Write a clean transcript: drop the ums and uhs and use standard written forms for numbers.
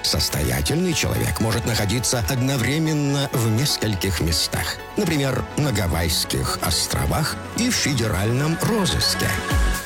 Состоятельный человек может находиться одновременно в нескольких местах. Например, на Гавайских островах и в федеральном розыске.